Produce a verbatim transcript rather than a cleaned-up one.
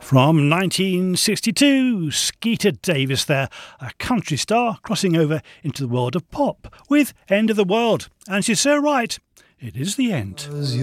From nineteen sixty-two, Skeeter Davis there, a country star crossing over into the world of pop with End of the World. And she's so right, it is the end.